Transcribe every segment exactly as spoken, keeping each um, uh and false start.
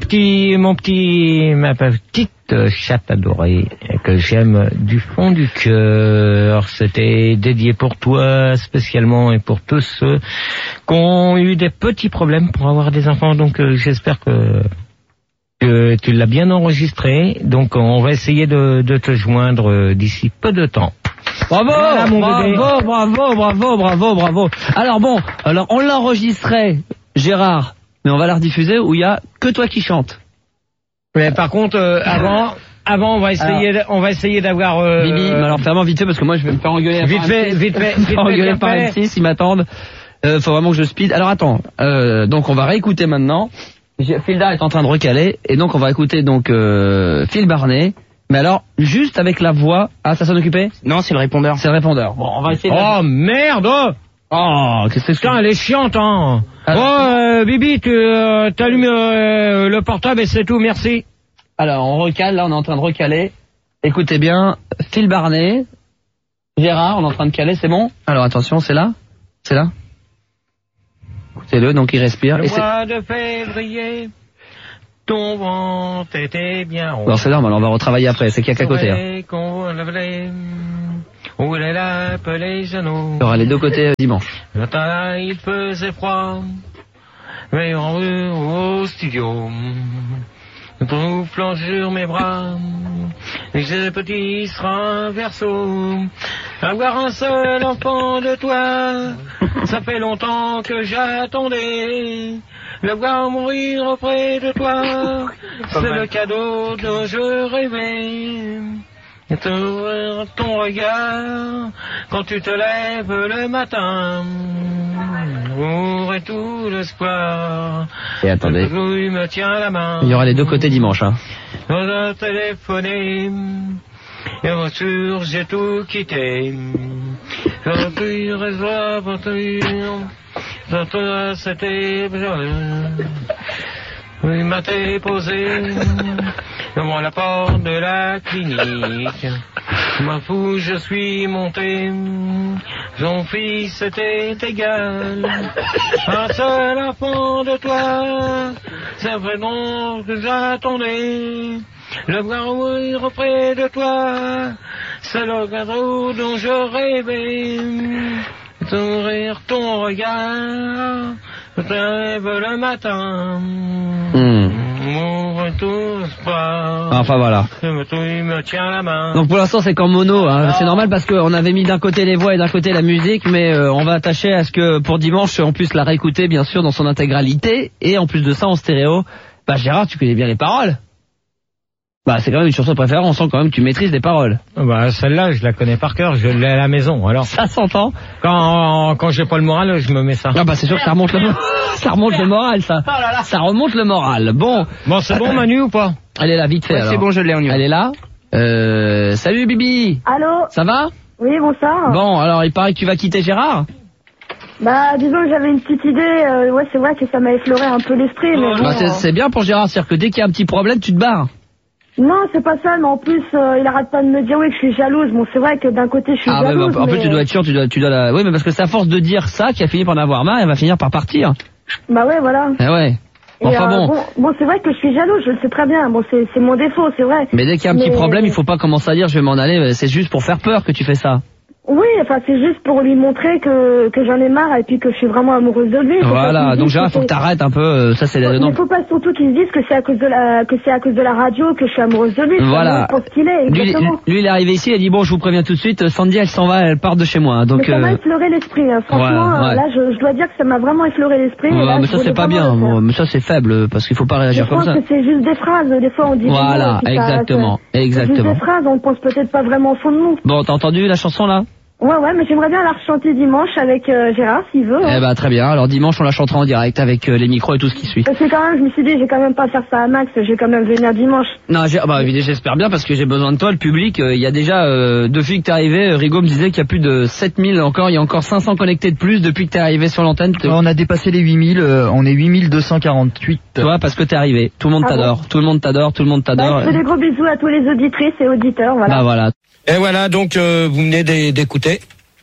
petit, mon petit, ma petite chatte adorée que j'aime du fond du cœur. C'était dédié pour toi spécialement et pour tous ceux qui ont eu des petits problèmes pour avoir des enfants. Donc euh, j'espère que, que tu l'as bien enregistré. Donc on va essayer de, de te joindre euh, d'ici peu de temps. Bravo, voilà, mon bravo, bébé. bravo, bravo, bravo, bravo. Alors bon, alors on l'enregistrait, Gérard, mais on va la rediffuser où il y a que toi qui chantes. Mais par contre, euh, avant, avant, on va essayer, alors, on va essayer d'avoir. Euh, Bibi, mais alors vraiment vite fait parce que moi je vais me faire engueuler. Vite fait, vite fait, vite fait, engueuler vite par fait. M six, ils m'attendent. Euh, faut vraiment que je speed. Alors attends, euh, donc on va réécouter maintenant. Philda est en train de recaler et donc on va écouter donc euh, Phil Barnet. Mais alors, juste avec la voix... Ah, ça sonne occupé? Non, c'est le répondeur. C'est le répondeur. Bon, on va essayer de... Oh, merde! Oh, qu'est-ce que c'est? Putain, elle est chiante, hein! Alors, oh, euh, Bibi, tu euh, t'allumes euh, le portable et c'est tout, merci. Alors, on recale, là, on est en train de recaler. Écoutez bien, Phil Barnet, Gérard, on est en train de caler, c'est bon? Alors, attention, c'est là? C'est là? Écoutez-le, donc il respire. Le Et mois de février... Ton ventre était bien rond. Alors c'est normal, on va retravailler après, c'est qu'il y a qu'à côté. Hein. Où il appelait genoux. Il y aura les deux côtés euh, dimanche. Le matin, il faisait froid. Mais en rue au studio. Troufflant sur mes bras. Et j'ai petit sera un verso. Avoir un seul enfant de toi. Ça fait longtemps que j'attendais. Le voir mourir auprès de toi, c'est le cadeau dont je rêvais. Et t'ouvrir ton regard quand tu te lèves le matin. Ouvre tout l'espoir. Et attendez. Il me tient la main. Il y aura les deux côtés dimanche. Hein. On a téléphoné. Et bien sûr, j'ai tout quitté. J'aurais pu résoudre. C'était il m'a déposé devant la porte de la clinique. M'en fous, je suis monté. Son fils était égal. Un seul enfant de toi. C'est vrai donc que j'attendais. Le voir mourir auprès de toi. C'est le cadeau dont je rêvais. T'ouvrir ton regard, je te lève le matin, m'ouvre tout l'espoir. Enfin voilà. Tu me tiens la main. Donc pour l'instant c'est qu'en mono, hein. C'est normal parce qu'on avait mis d'un côté les voix et d'un côté la musique, mais euh, on va attacher à ce que pour dimanche on puisse la réécouter bien sûr dans son intégralité, et en plus de ça en stéréo. Bah Gérard, tu connais bien les paroles. Bah c'est quand même une chanson préférée, on sent quand même que tu maîtrises les paroles. Bah celle-là, je la connais par cœur, je l'ai à la maison. Alors ça s'entend. Quand quand j'ai pas le moral, je me mets ça. Ah bah c'est sûr que ça remonte le ça remonte le moral ça. Ça remonte le moral. Bon. Bon, c'est bon Manu ou pas? Elle est là vite fait ouais, alors. C'est bon, je l'ai en nuit. Elle est là. Euh salut Bibi. Allô? Ça va? Oui, bonsoir. Bon, alors il paraît que tu vas quitter Gérard. Bah, disons que j'avais une petite idée, euh, ouais, c'est vrai que ça m'a effleuré un peu l'esprit, mais bon, Bah c'est euh... c'est bien pour Gérard, c'est-à-dire que dès qu'il y a un petit problème, tu te barres. Non, c'est pas ça, mais en plus, euh, il arrête pas de me dire oui que je suis jalouse. Bon, c'est vrai que d'un côté, je suis ah, jalouse, mais, en mais... plus, tu dois être sûr, tu dois, tu dois la... Oui, mais parce que c'est à force de dire ça qu'il a fini par en avoir marre, elle va finir par partir. Bah ouais, voilà. Eh ouais. Et Enfin euh, bon. bon. Bon, c'est vrai que je suis jalouse, je le sais très bien. Bon, c'est c'est mon défaut, c'est vrai. Mais dès qu'il y a un petit Mais- problème, il faut pas commencer à dire je vais m'en aller, c'est juste pour faire peur que tu fais ça. Oui, enfin, c'est juste pour lui montrer que, que j'en ai marre et puis que je suis vraiment amoureuse de lui. Faut pas Voilà, qu'il donc dise Gérard, faut que c'est- t'arrêtes un peu, euh, ça c'est... Il donc- faut pas surtout qu'il se dise que c'est à cause de la que c'est à cause de la radio que je suis amoureuse de lui. Voilà. Pour ce qu'il est, Lui, exactement. lui, il est arrivé ici, il a dit bon, je vous préviens tout de suite, Sandy, elle s'en va, elle part de chez moi. Donc, mais ça m'a euh, effleuré l'esprit, hein. Franchement, ouais, ouais. euh, là, je, je dois dire que ça m'a vraiment effleuré l'esprit. et ouais, là, mais je ça c'est voulais pas vraiment bien, le faire. bon, mais ça c'est faible, parce qu'il faut pas Je réagir comme pense ça. que c'est juste des phrases, des fois on dit des Voilà, mots, et puis ça- exactement, ça- c'est juste exactement. des phrases, on pense peut-être pas vraiment au fond de nous. Bon, t'as entendu la chanson là? Ouais, ouais, mais j'aimerais bien la rechanter dimanche avec euh, Gérard, s'il veut. Eh hein. ben très bien, alors dimanche on la chantera en direct avec euh, les micros et tout ce qui suit. Parce que quand même, je me suis dit, je vais quand même pas faire ça à Max, je vais quand même venir dimanche. Non, j'ai- bah, évidemment, j'espère bien parce que j'ai besoin de toi, le public. euh, Il y a déjà, euh, depuis que t'es arrivé, euh, Rigaud me disait qu'il y a plus de sept mille encore, il y a encore cinq cents connectés de plus depuis que t'es arrivé sur l'antenne. Te- On a dépassé les huit mille, euh, on est huit mille deux cent quarante-huit. Tu vois, parce que t'es arrivé. Tout le monde Ah t'adore, tout le monde t'adore, tout le monde Bah, t'adore. je fais des gros bisous à tous les auditrices et auditeurs, voilà. Bah voilà. Et voilà, donc euh, vous venez d'é- d'écouter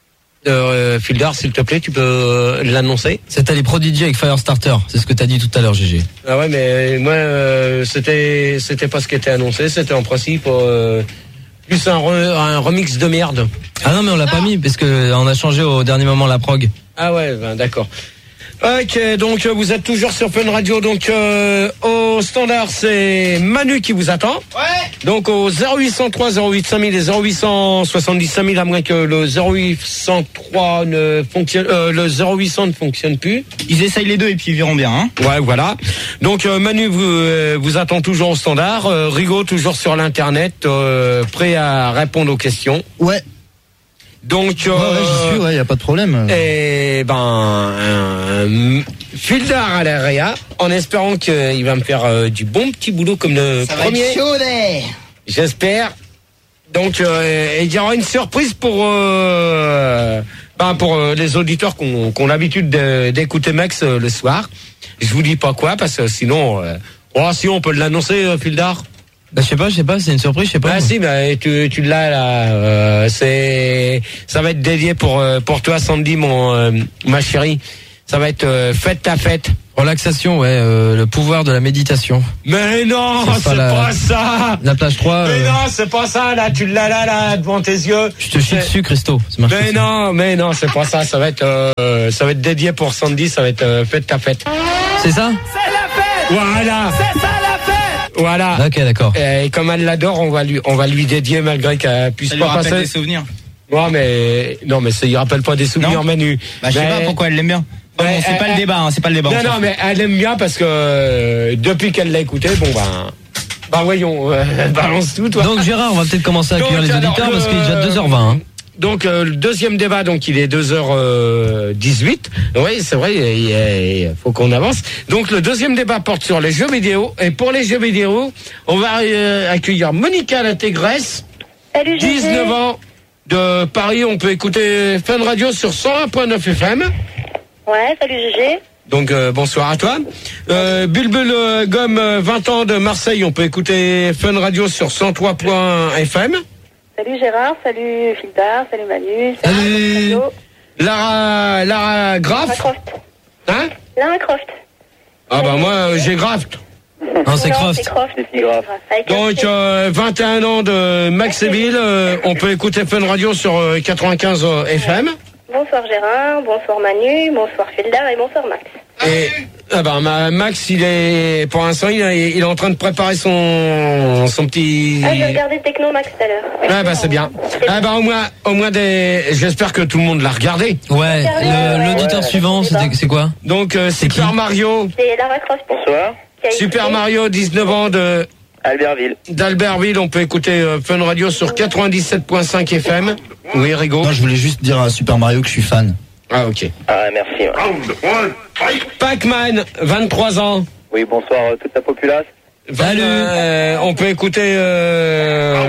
Euh, Fildar, s'il te plaît, tu peux euh, l'annoncer. C'était les Prodigy avec Firestarter, c'est ce que t'as dit tout à l'heure, G G. Ah ouais, mais moi, euh, c'était, c'était pas ce qui était annoncé. C'était en principe euh, plus un, re, un remix de merde. Ah non, mais on l'a pas mis parce que on a changé au dernier moment la prog. Ah ouais, ben, d'accord. Ok, donc vous êtes toujours sur Fun Radio. Donc euh, au standard, c'est Manu qui vous attend. Ouais. Donc au zéro huit cent trois zéro huit cinq mille et zéro huit cent soixante-dix cinq mille, à moins que le zéro huit cent trois ne fonctionne, euh, le zéro huit cent ne fonctionne plus. Ils essayent les deux et puis ils verront bien. Hein. Ouais, voilà. Donc euh, Manu vous euh, vous attend toujours au standard. Euh, Rigaud toujours sur l'internet, euh, prêt à répondre aux questions. Ouais. Donc, euh, ouais, ouais, j'y suis, ouais, y a pas de problème. Et ben, euh, Fildar à la réa, en espérant qu'il va me faire euh, du bon petit boulot comme le Ça premier. va être chaud, là. J'espère. Donc, euh, il y aura une surprise pour euh, ben, pour euh, les auditeurs qui ont, qui ont l'habitude de, d'écouter Max euh, le soir. Je vous dis pas quoi parce que sinon, euh, oh, si on peut l'annoncer, euh, Fildar. Bah, je sais pas, je sais pas, c'est une surprise, je sais pas. Ah si, bah, tu, tu l'as là. Euh, c'est, ça va être dédié pour euh, pour toi, Sandy, mon euh, ma chérie. Ça va être euh, fête ta fête. Relaxation, ouais, euh, le pouvoir de la méditation. Mais non, c'est, c'est pas, pas, la, ça. La plage trois. Mais euh, non, c'est pas ça. Là, tu l'as là, là, devant tes yeux. Je te chie dessus, Christo. C'est marqué Mais dessus. non, mais non, c'est pas ça. Ça va être, euh, ça va être dédié pour Sandy. Ça va être euh, fête ta fête. C'est ça? C'est la fête. Voilà. C'est ça la fête. Voilà. Ok, d'accord. Et comme elle l'adore, on va lui, on va lui dédier malgré qu'elle puisse Ça lui pas rappelle passer. des souvenirs. Ouais, mais non, mais ça, il rappelle pas des souvenirs, Non. Manu. Bah je sais Mais- pas pourquoi elle l'aime bien. Bon, Ouais, bon, c'est elle- pas le elle- débat, hein, c'est pas le débat. Non, on s'en non, fout. mais elle aime bien parce que euh, depuis qu'elle l'a écouté, bon ben, bah voyons, euh, balance tout, toi. Donc Gérard, on va peut-être commencer à accueillir Donc, les alors, auditeurs le- parce qu'il est déjà deux heures vingt. Hein. Donc euh, le deuxième débat, donc il est deux heures dix-huit. Oui, c'est vrai, il, il faut qu'on avance. Donc le deuxième débat porte sur les jeux vidéo. Et pour les jeux vidéo, on va euh, accueillir Monica Latégresse, Salut, G G. dix-neuf ans, de Paris. On peut écouter Fun Radio sur cent un point neuf F M. Ouais, salut G G. Donc euh, bonsoir à toi. Euh, Bulbul euh, Gomme, euh, vingt ans, de Marseille. On peut écouter Fun Radio sur cent trois point F M. Salut Gérard, salut Fildar, salut Manu. Salut. Salut. Lara, Lara Lara Graff. Croft. Hein? Lara Croft. Ah bah moi euh, j'ai Graft. Non, c'est Non, Croft. c'est Croft. C'est grave. Avec un Donc C. euh, vingt et un ans de Maxéville. Euh, on peut écouter Fun Radio sur euh, quatre-vingt-quinze F M. Bonsoir Gérard, bonsoir Manu, bonsoir Fildar et bonsoir Max. Et ah bah, ma- Max, il est pour l'instant, il est, il est en train de préparer son son petit. Ah, j'ai regardé Techno Max tout à l'heure. Ah bah c'est bien. Ah bah au moins au moins des. J'espère que tout le monde l'a regardé. Ouais, le- l'auditeur suivant, c'était, c'est quoi? Donc euh, Super qui Mario. C'est Lara Croft. Bonsoir. qui a Super écouté. Mario, dix-neuf ans de Albertville. d'Albertville. On peut écouter euh, Fun Radio sur quatre-vingt-dix-sept point cinq F M. Oui, Rigaud. Non, je voulais juste dire à Super Mario que je suis fan. Ah ok. Ah, merci. Pac-Man, vingt-trois ans. Oui, bonsoir euh, toute la populace. Salut. Euh, on peut écouter euh,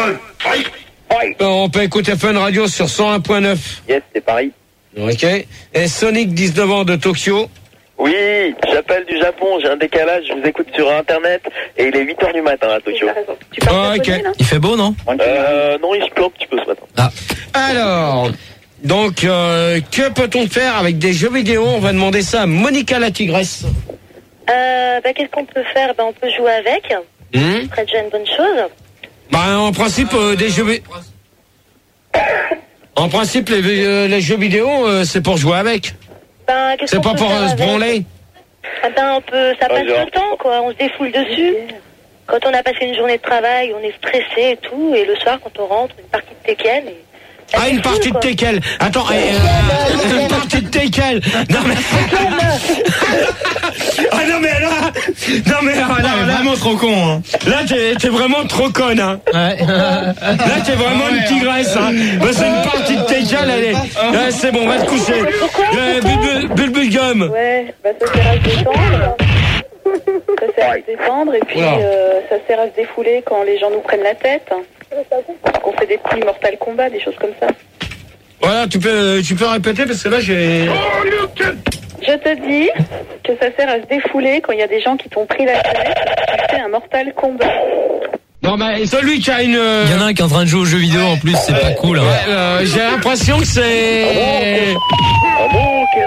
on peut écouter Fun Radio sur cent un point neuf. Yes, c'est Paris. Ok. Et Sonic, dix-neuf ans de Tokyo. Oui, j'appelle du Japon, j'ai un décalage, je vous écoute sur internet et il est huit heures du matin à Oui, Tokyo. t'as raison. Tu parles Ah, ok. japonais, là Il fait beau, non? Euh, non, il se pleut un petit peu ce matin. Alors, donc, euh, que peut-on faire avec des jeux vidéo? On va demander ça à Monica la Tigresse. Euh, bah, qu'est-ce qu'on peut faire? Bah, on peut jouer avec. Hmm Ce serait déjà une bonne chose. Bah, en principe, euh, des jeux vi- En principe, les, euh, les jeux vidéo, euh, c'est pour jouer avec. Ben, qu'est-ce C'est qu'on pas peut pour faire euh, se avec? branler. Ah ben, on peut, ça Ah, passe genre. le temps, quoi. On se défoule dessus. Quand on a passé une journée de travail, on est stressé et tout. Et le soir, quand on rentre, une partie de Tekken. Et... ça Ah, une défoule, partie de quoi. Tekken. Attends, euh, euh, une partie de Tekken. Non mais. Ah non mais là, non mais là, là, là, Vraiment trop con, hein. là t'es, t'es vraiment trop conne, hein. Ouais. Là t'es vraiment une tigresse, hein. Bah, c'est une partie de Tekken, elle est. Ouais, c'est bon, va te coucher. Euh, Bulbul- Bulbulgum. Ouais, bah ça sert à se détendre. Ça sert à se détendre et puis Oula. euh, ça sert à se défouler quand les gens nous prennent la tête. Qu'on fait des petits Mortal Kombat, des choses comme ça. Voilà, tu peux, tu peux répéter parce que là j'ai. Je te dis que ça sert à se défouler quand il y a des gens qui t'ont pris la tête et que tu fais un Mortal Kombat. Non, mais celui qui a une... Il y en a un qui est en train de jouer aux jeux vidéo en plus, c'est pas cool. Hein. Ouais, euh, j'ai l'impression que c'est... Ah bon, ok.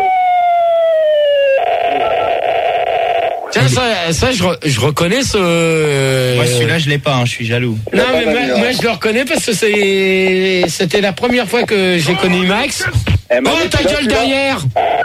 Tiens, ça, ça je, re, je reconnais ce... Moi, celui-là, je l'ai pas, hein, je suis jaloux. Non, mais moi, moi, je le reconnais parce que c'est... C'était la première fois que j'ai connu Max. Eh, Oh, ta gueule derrière!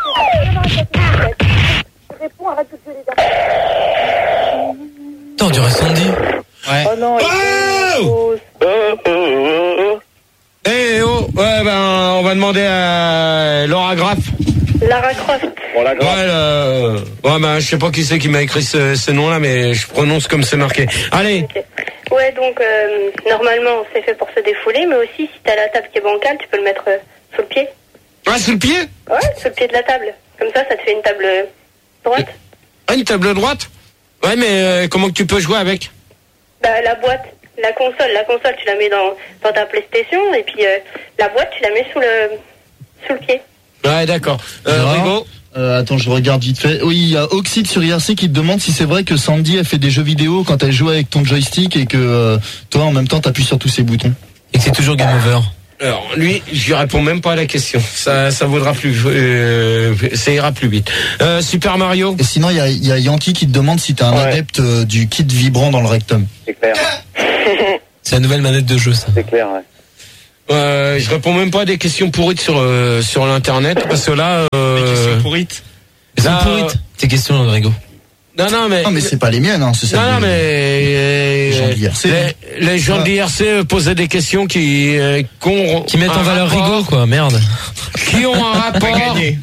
Attends, on dirait Sandy. Ouais. Oh non, Oh Oh, oh, oh, oh. Eh oh, ouais, ben, on va demander à Laura Graff. Lara Croft. Bon, la Ouais, grave. euh, ouais, ben, je sais pas qui c'est qui m'a écrit ce, ce nom-là, mais je prononce comme c'est marqué. Allez. Ok. Ouais, donc euh, normalement c'est fait pour se défouler, mais aussi si t'as la table qui est bancale, tu peux le mettre euh, sous le pied. Ah, sous le pied? Ouais, sous le pied de la table. Comme ça, ça te fait une table euh, droite. Ah, une table droite? Ouais, mais euh, comment que tu peux jouer avec? Bah la boîte, la console, la console tu la mets dans, dans ta PlayStation et puis euh, la boîte tu la mets sous le sous le pied. Ouais, d'accord. Euh, Gérard Rigo? Euh, attends, je regarde vite fait. Oui, il y a Oxide sur I R C qui te demande si c'est vrai que Sandy a fait des jeux vidéo quand elle joue avec ton joystick et que euh, toi en même temps t'appuies sur tous ces boutons. Et que c'est toujours game over. Alors, lui, je lui réponds même pas à la question. Ça, ça vaudra plus, euh, ça ira plus vite. Euh, Super Mario? Et sinon, il y a, il y a Yankee qui te demande si t'es un Ouais. adepte euh, du kit vibrant dans le rectum. C'est clair. C'est la nouvelle manette de jeu, ça. C'est clair, ouais. Euh, je réponds même pas à des questions pourrites sur euh, sur l'internet parce que là. Euh, Question pourrite. C'est là, pourrite. Tes questions, Rigo. Non, non, mais. Non, mais c'est pas les miennes, hein, c'est ça. Non, non, mais euh, Les gens de l'I R C. les, les gens de l'I R C posaient des questions qui euh, qu'ont Qui mettent en un valeur rapport- Rigo, quoi, merde. qui ont un rapport.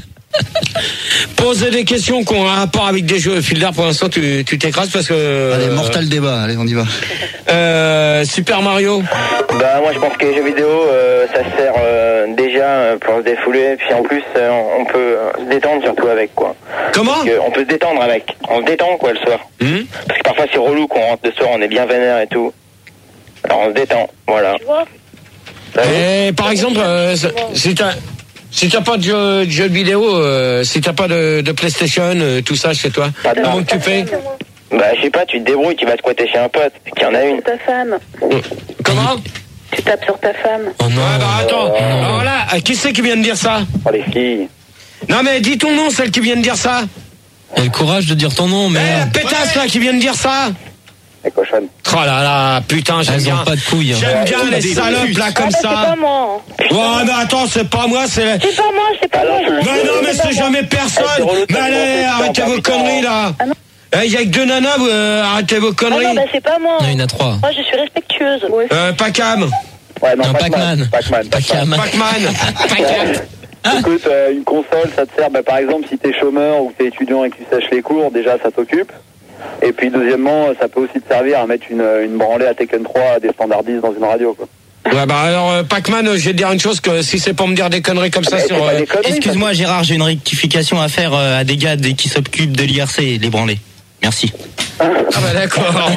Poser des questions qui ont un rapport avec des jeux. Fildar, pour l'instant, tu tu t'écrases parce que. Allez, Mortal Débat, allez, on y va. Euh, Super Mario. Bah moi je pense que les jeux vidéo euh, ça sert euh, déjà euh, pour se défouler, puis en plus euh, on peut euh, se détendre surtout avec quoi. Comment? Parce que on peut se détendre avec, on se détend quoi le soir. Hmm Parce que parfois c'est relou qu'on rentre le soir, on est bien vénère et tout. Alors on se détend, voilà. Tu vois? Et par exemple, euh, si t'as si t'as pas de jeu, de jeu vidéo, euh, si t'as pas de, de PlayStation, euh, tout ça chez toi, Pas de comment mal. que tu fais? Bah je sais pas, tu te débrouilles, tu vas squatter chez un pote, qui en a une. Ta femme. Comment? Tu tapes sur ta femme. Oh non. Ouais, bah attends. Alors là, qui c'est qui vient de dire ça? Oh les filles. Non mais dis ton nom, celle qui vient de dire ça. T'as le courage de dire ton nom, Eh, la merde. pétasse là qui vient de dire ça. Les cochonnes. Oh là là, putain, j'aime Elles bien. ont pas de couilles. hein. J'aime bien les salopes là comme Ah, bah, c'est ça. pas moi. Ouais, mais attends, c'est pas moi, c'est. C'est pas moi, c'est pas moi. je le Mais sais, non, mais pas c'est moi. jamais Ah, personne. c'est relou, Mais ça, allez, c'est arrêtez pas vos putain. conneries là. Ah non. Il y a que deux nanas, vous, euh, arrêtez vos Ah conneries. non, bah c'est pas moi. Non, il y en a trois. Moi, je suis respectueuse. Ouais. Euh, pas Cam, Ouais non, Un Pac-Man. Pac-Man. Pac-Man. Pac-Man. Pac-Man, Pac-Man. Écoute, euh, une console, ça te sert, bah, par exemple, si t'es chômeur ou que t'es étudiant et que tu sèches les cours, déjà, ça t'occupe. Et puis, deuxièmement, ça peut aussi te servir à mettre une, une branlée à Tekken trois à des standardistes dans une radio, quoi. Ouais, bah alors, euh, Pac-Man, euh, je vais te dire une chose, que si c'est pour me dire des conneries comme ça Ah, bah, sur... c'est pas euh, des conneries, Excuse-moi Gérard, j'ai une rectification à faire euh, à des gars des- qui s'occupent de l'I R C, les branlés. Merci. Ah bah d'accord.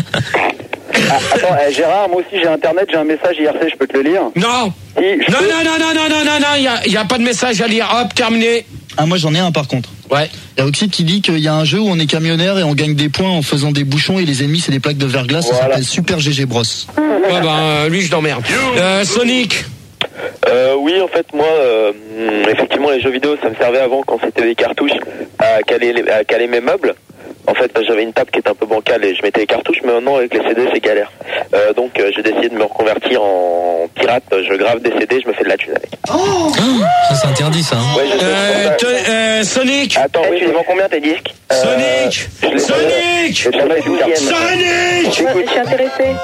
Ah, attends, eh, Gérard, moi aussi j'ai internet, j'ai un message I R C, je peux te le lire. Non, Si, je non, peux. non, non, non, non, non, non, non, il y a, y a pas de message à lire. Hop, terminé. Ah, moi j'en ai un par contre. Ouais. Il y a Oxide qui dit qu'il y a un jeu où on est camionnaire et on gagne des points en faisant des bouchons et les ennemis c'est des plaques de verglas. Ça Voilà. s'appelle Super G G Bros. Ouais, bah euh, lui, je l'emmerde. Euh, Sonic. Euh, oui, en fait, moi, euh, hum, effectivement, les jeux vidéo, ça me servait avant quand c'était des cartouches à caler, les- à caler mes meubles. En fait, j'avais une table qui était un peu bancale et je mettais les cartouches, mais maintenant avec les C D, c'est galère. Euh, donc, euh, j'ai décidé de me reconvertir en pirate. Je grave des C D, je me fais de la thune avec. Ça, c'est interdit, ça. hein. Ouais, je sais, Euh, c'est pour ça. te- euh, Sonic. Attends, oui, tu les vends combien tes disques Sonic. je l'ai- Sonic. Je vais te la douzième. Sonic. Ouais, je suis intéressée.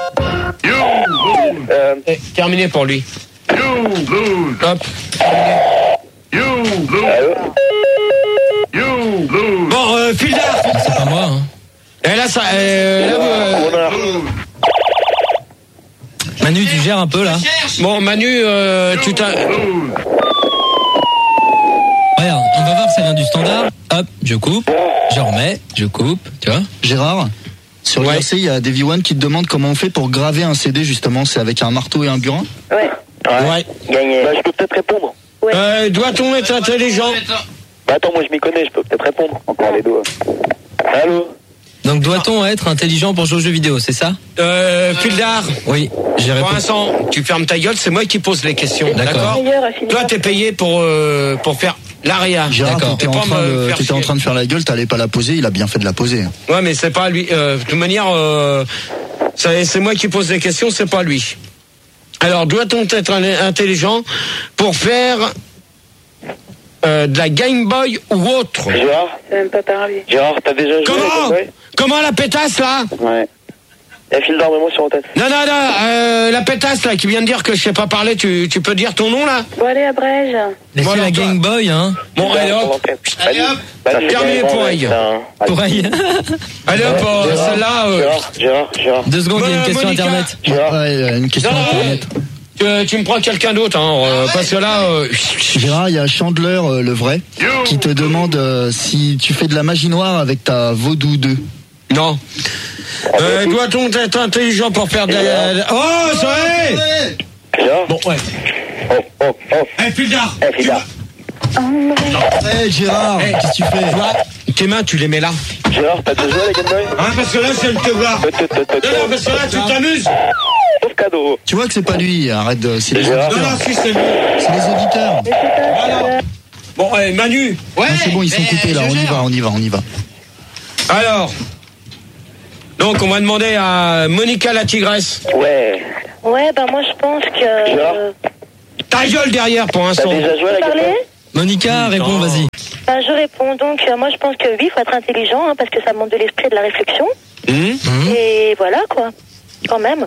Euh, Eh, terminé pour lui. Hop. allô Bon, euh, Fildar. C'est pas moi. Hein. Et là, ça... Euh, là, vous, euh, Connard. Manu, tu gères un peu, là. bon, Manu, euh, tu t'as... Regarde, on va voir, ça vient du standard. Hop, je coupe, je remets, je coupe, tu vois. Gérard, sur Ouais. I R C, il y a Davy One qui te demande comment on fait pour graver un C D justement. C'est avec un marteau et un burin. Ouais. Ouais. Gagné. Bah, je peux peut-être répondre. Euh, doit-on être intelligent? Bah, attends, moi je m'y connais, je peux peut-être répondre. Encore les doigts. Allô Donc doit-on être intelligent pour jouer aux jeux vidéo, c'est ça? Euh, Pildar. Oui, j'ai répondu. Pour l'instant, tu fermes ta gueule, c'est moi qui pose les questions. D'accord. Toi, t'es payé pour, euh, pour faire l'aria. Gérard, D'accord. t'étais en, train de- t'étais en train de faire la gueule, t'allais pas la poser, il a bien fait de la poser. Ouais, mais c'est pas lui. Euh, de toute manière, euh, c'est c'est moi qui pose les questions, c'est pas lui. Alors, doit-on être un- intelligent pour faire euh, de la Game Boy ou autre? Gérard, C'est même pas parler. Gérard, t'as déjà joué à la Game Comment Boy? Comment la pétasse là? Ouais. Il y a fil d'armement sur la tête. Non, non, non, euh, la pétasse là qui vient de dire que je sais pas parler, tu, tu peux dire ton nom là? Bon, allez, à Brège. Laissez Voilà, la toi. Game Boy, hein. Bon, allez hop. Allez hop. Terminé pour aille. Pour aille. Allez hop, euh, celle-là. euh, Gérard, Gérard, Gérard. Deux secondes, il y a une Mon- question Monica. internet. Ouais, ouais, une question Non, non, internet. tu, tu me prends quelqu'un d'autre, hein, euh, parce que là. euh, Gérard, il y a Chandler, euh, le vrai, qui te demande euh, si tu fais de la magie noire avec ta Vaudou deux. Non. Euh, doit-on être intelligent pour faire de la... Oh, c'est vrai. Gérard. Bon, ouais. Oh, oh, oh. Eh, Pildar. Eh, Fildar. Hé Gérard, Eh, qu'est-ce que tu fais? Tu vois, tes mains, tu les mets là. Gérard, t'as déjà joué à la Game Boy? Hein, parce que là, je viens de te voir. Te- te- te- te- Non, non, parce que là, tu t'amuses. Sauf cadeau. Tu vois que c'est pas lui, arrête de... C'est les Gérard. Non, non, auditeurs. si, c'est lui. C'est les auditeurs. Voilà. Bon, eh, Manu. Non, c'est bon, ils sont coupés là, on y va, on y va, on y va. Alors. Donc, on va demander à Monica la tigresse. Ouais. Ouais, ben moi je pense que... Gérard. euh, Ta gueule derrière pour un T'as son. déjà joué à la Game parler Boy? Monica, réponds, vas-y. ben, je réponds donc, euh, moi je pense que oui, il faut être intelligent, hein, parce que ça montre de l'esprit et de la réflexion. Hum Et voilà, quoi. Quand même.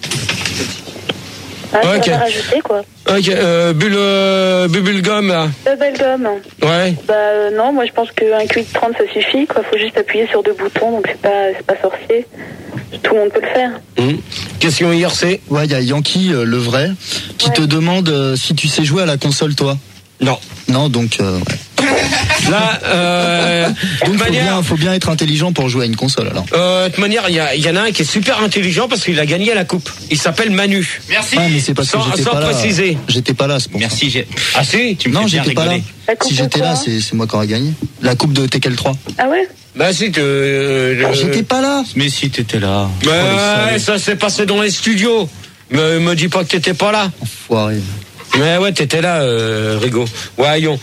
Ah, je Ok. vais rajouter, quoi. Ok, euh, bulle, euh, Bubblegum, là. Bubblegum. Ouais. Bah euh, non, moi je pense qu'un Q I de trente ça suffit, quoi. Faut juste appuyer sur deux boutons, donc c'est pas, c'est pas sorcier. Tout le monde peut le faire. Hum. Question I R C. Ouais, il y a Yankee, euh, le vrai, qui te demande euh, si tu sais jouer à la console, toi. Non. Non, donc... euh, ouais. Là, euh, de Donc toute faut manière, bien, faut bien être intelligent pour jouer à une console, alors. euh, de toute manière, il y, a- il y en a un qui est super intelligent parce qu'il a gagné la coupe. Il s'appelle Manu. Merci. Ah, mais c'est parce que Sans- j'étais sans pas là. préciser. J'étais pas là, c'est pour ça. Merci, j'ai. Ah si. Tu me Non, fais bien j'étais pas là. rigoler. La coupe Si de j'étais quoi là, c'est c'est moi qui aurais gagné. La coupe de Tekken trois. Ah ouais? Bah si, que... euh, J'étais pas là. Mais si t'étais là. Ouais, ça s'est passé dans les studios. Me, me dis pas que t'étais pas là. Enfoiré. Mais ouais, t'étais là, euh, Rigo. Voyons.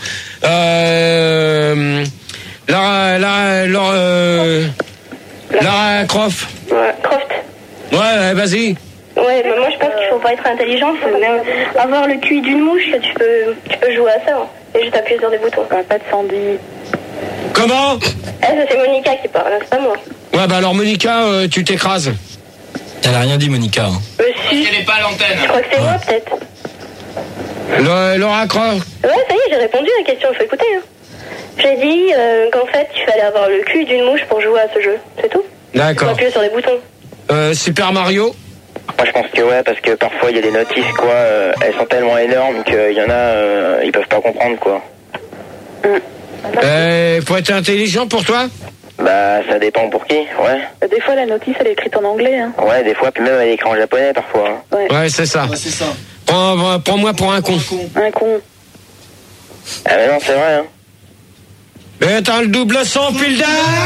Euh, Lara, Lara, Lara, euh, Lara Croft. Ouais. Croft. Ouais, ouais, vas-y. Ouais, mais moi je pense qu'il faut pas être intelligent, faut même avoir le Q I d'une mouche, tu peux, tu peux jouer à ça, hein, et juste appuyer sur des boutons. Bah, pas de Sandy. Comment? Eh, ça c'est Monica qui parle, hein, c'est pas moi. Ouais, bah alors Monica, euh, tu t'écrases. Elle a rien dit, Monica. hein. Euh, si, Elle est pas à l'antenne. je crois que c'est moi peut-être. Le- Laura Croft. Ouais, ça y est, j'ai répondu à la question, il faut écouter. Hein. J'ai dit euh, qu'en fait, il fallait avoir le cul d'une mouche pour jouer à ce jeu, c'est tout. Faut D'accord. appuyer sur les boutons. Euh, Super Mario. Moi je pense que ouais, parce que parfois il y a des notices quoi, euh, elles sont tellement énormes qu'il y en a, euh, ils peuvent pas comprendre quoi. Euh, faut être intelligent pour toi. Bah ça dépend pour qui, ouais. Bah, des fois la notice elle est écrite en anglais, hein. Ouais, des fois, puis même elle est écrite en japonais parfois. hein. Ouais. Ouais, c'est ça. Ouais, c'est ça. Prends- Prends-moi pour un con. Un con. Ah mais non, c'est vrai hein. Mais t'as le double sang, Pildar.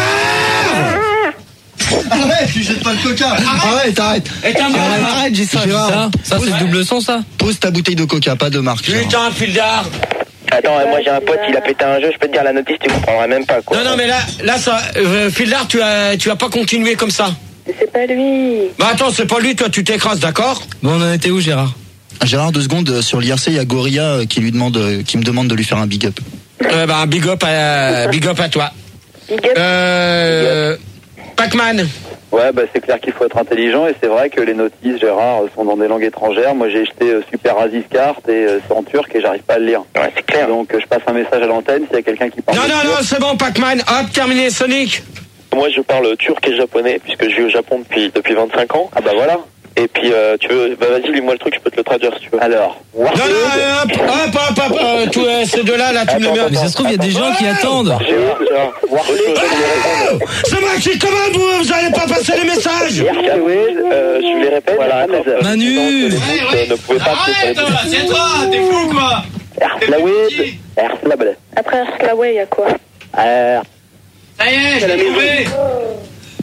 Arrête, tu jettes pas le coca. Arrête, arrête. Et t'as Arrête, arrête, j'ai ça. Gérard, Ça, ça c'est le double son, ça. pose ta bouteille de coca, pas de marque. Gérard. Putain, Pildar. Attends, moi j'ai un pote, il a pété un jeu, je peux te dire la notice, tu comprendras même pas quoi. Non, non, mais là, là, ça, euh, Pildar, tu as, tu as pas continué comme ça. Mais c'est pas lui. Bah attends, c'est pas lui, toi, tu t'écrases, d'accord? Bon, on en était où, Gérard? Gérard, deux secondes, euh, sur l'I R C, il y a Gorilla euh, qui lui demande, euh, qui me demande de lui faire un big up. Euh, bah, big up à, big up à toi. Big up. Euh, Pac-Man. Ouais, bah c'est clair qu'il faut être intelligent et c'est vrai que les notices, Gérard, sont dans des langues étrangères. Moi, j'ai jeté euh, Super Aziz Kart et euh, c'est en turc et j'arrive pas à le lire. Ouais, c'est clair. Donc euh, je passe un message à l'antenne s'il y a quelqu'un qui parle. Non, de non, turc. non, c'est bon, Pac-Man. Hop, terminé, Sonic. Moi je parle turc et japonais puisque je vis au Japon depuis, depuis vingt-cinq ans. Ah bah voilà. Et puis euh, tu veux, bah vas-y, lis-moi le truc, je peux te le traduire si tu veux. Alors, Non, non, euh, hop, hop, hop, hop, euh, tous euh, ces deux-là, là, tu me les mets. Mais ça se trouve, il y a des gens qui attendent. Gérard, Gérard, Oh, c'est moi qui commande, vous, vous allez pas passer les messages. euh, je les répète. voilà, Manu. Les bouches, euh, ne pouvaient pas appuyer sur les boutons. c'est toi, t'es fou quoi. Erslawed, Erslabel. Après Slaway, il y a quoi? Er, Ça y est, je l'ai trouvé.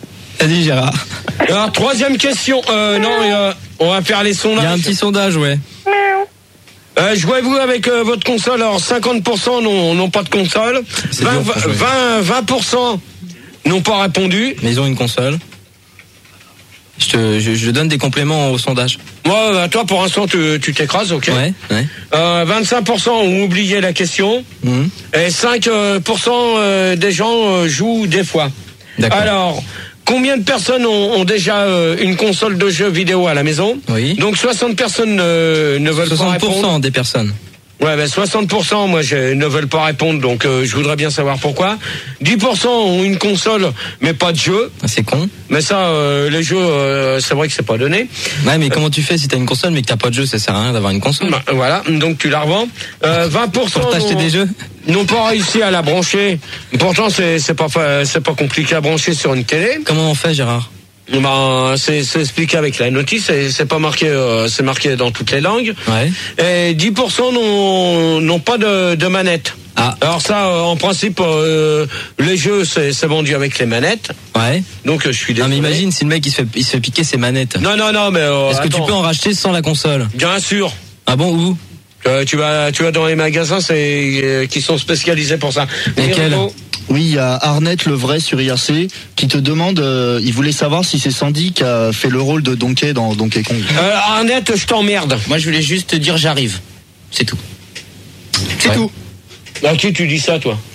Vas-y, Gérard. Alors, troisième question. Euh, non, euh, on va faire les sondages. Il y a un petit sondage, ouais. Euh, jouez-vous avec euh, votre console. Alors, cinquante pour cent n'ont, n'ont pas de console. C'est vingt, dur pour jouer. vingt, vingt pour cent n'ont pas répondu. Mais ils ont une console. Je, te, je, je donne des compléments au sondage. Moi, bah, toi, pour l'instant, tu, tu t'écrases, ok. Ouais, ouais. Euh, vingt-cinq pour cent ont oublié la question. Mmh. Et cinq pour cent euh, des gens euh, jouent des fois. D'accord. Alors, combien de personnes ont, ont déjà euh, une console de jeux vidéo à la maison? Oui. Donc soixante personnes euh, ne veulent pas soixante pour cent répondre. des personnes. Ouais, ben soixante pour cent, moi, je, ne veulent pas répondre, donc euh, je voudrais bien savoir pourquoi. dix pour cent ont une console, mais pas de jeu. C'est con. Mais ça, euh, les jeux, euh, c'est vrai que c'est pas donné. Ouais, mais comment tu fais si t'as une console mais que t'as pas de jeu? Ça sert à rien d'avoir une console. Bah, voilà, donc tu la revends. Euh, vingt pour cent Pour t'acheter n'ont- des jeux n'ont pas réussi à la brancher. Pourtant, c'est, c'est pas, fa- c'est pas compliqué à brancher sur une télé. Comment on fait, Gérard? Ben, c'est, c'est expliqué avec la notice, c'est, c'est pas marqué, euh, c'est marqué dans toutes les langues. Ouais. Et dix pour cent n'ont, n'ont pas de, de manette. Ah. Alors ça, euh, en principe, euh, les jeux, c'est, c'est vendu avec les manettes. Ouais. Donc, euh, je suis Non, désolé. mais imagine si le mec il se fait, il se fait piquer ses manettes. Non, non, non, mais euh, Est-ce que tu attends. peux en racheter sans la console? Bien sûr. Ah bon, où? Euh, tu vas, tu vas dans les magasins, c'est euh, qui sont spécialisés pour ça. Lesquels? Miro, Oui, il y a Arnett le vrai sur I R C qui te demande, euh, il voulait savoir si c'est Sandy qui a fait le rôle de Donkey dans Donkey Kong. Euh, Arnett, je t'emmerde. Moi, je voulais juste te dire j'arrive. C'est tout. C'est Ouais. tout. À qui tu dis ça, toi?